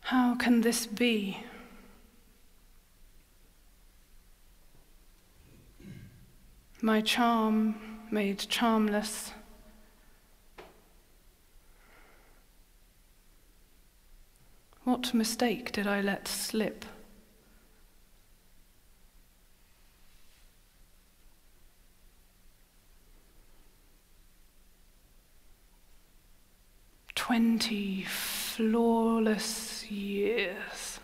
How can this be? My charm made charmless. What mistake did I let slip? "20 flawless years.